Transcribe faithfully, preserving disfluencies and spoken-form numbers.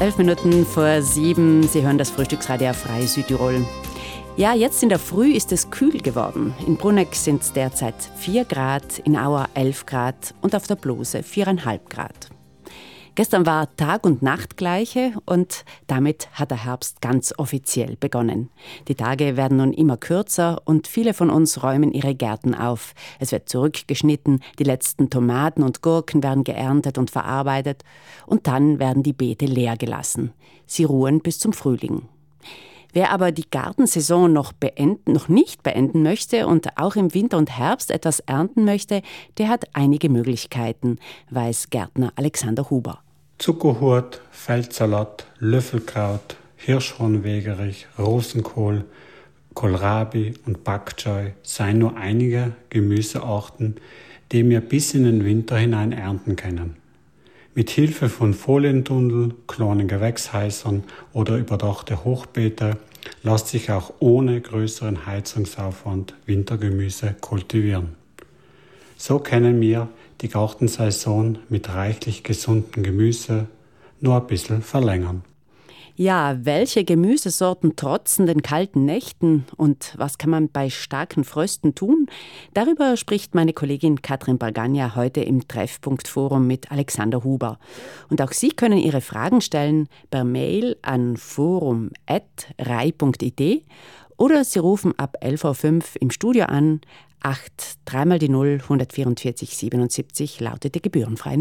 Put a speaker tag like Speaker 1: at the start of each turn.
Speaker 1: Elf Minuten vor sieben, Sie hören das Frühstücksradio auf Frei Südtirol. Ja, jetzt in der Früh ist es kühl geworden. In Bruneck sind es derzeit vier Grad, in Auer elf Grad und auf der Blose viereinhalb Grad. Gestern war Tag- und Nachtgleiche und damit hat der Herbst ganz offiziell begonnen. Die Tage werden nun immer kürzer und viele von uns räumen ihre Gärten auf. Es wird zurückgeschnitten, die letzten Tomaten und Gurken werden geerntet und verarbeitet und dann werden die Beete leer gelassen. Sie ruhen bis zum Frühling. Wer aber die Gartensaison noch, beenden, noch nicht beenden möchte und auch im Winter und Herbst etwas ernten möchte, der hat einige Möglichkeiten, weiß Gärtner Alexander Huber.
Speaker 2: Zuckerhut, Feldsalat, Löffelkraut, Hirschhornwegerich, Rosenkohl, Kohlrabi und Bok Choy seien nur einige Gemüsearten, die wir bis in den Winter hinein ernten können. Mit Hilfe von Folientunnel, kleinen Gewächshäusern oder überdachte Hochbeete lässt sich auch ohne größeren Heizungsaufwand Wintergemüse kultivieren. So können wir die Gartensaison mit reichlich gesundem Gemüse nur ein bisschen verlängern.
Speaker 1: Ja, welche Gemüsesorten trotzen den kalten Nächten und was kann man bei starken Frösten tun? Darüber spricht meine Kollegin Katrin Bargagna heute im Treffpunkt-Forum mit Alexander Huber. Und auch Sie können Ihre Fragen stellen per Mail an forum at rei punkt i d oder Sie rufen ab elf Uhr fünf im Studio an. acht, dreimal die null, hundertvierundvierzig siebenundsiebzig lautet die gebührenfreie